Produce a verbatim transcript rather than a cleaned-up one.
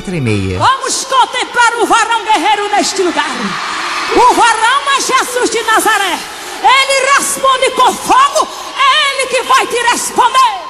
letra e meia. Vamos contemplar o varão guerreiro neste lugar. O varão é Jesus de Nazaré. Ele responde com fogo. É Ele que vai te responder.